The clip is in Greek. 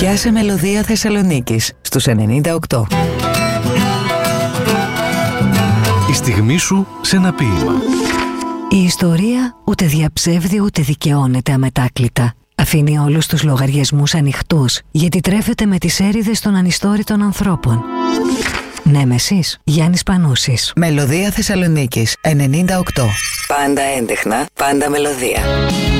Πιάσε μελωδία Θεσσαλονίκης στους 98. Η στιγμή σου σε ένα ποίημα. Η ιστορία ούτε διαψεύδει ούτε δικαιώνεται αμετάκλητα. Αφήνει όλους τους λογαριασμούς ανοιχτούς, γιατί τρέφεται με τις έρηδες των ανιστόρητων ανθρώπων. Νέμεσης, Γιάννης Πανούσης. Μελωδία Θεσσαλονίκης 98. Πάντα έντεχνα, πάντα μελωδία.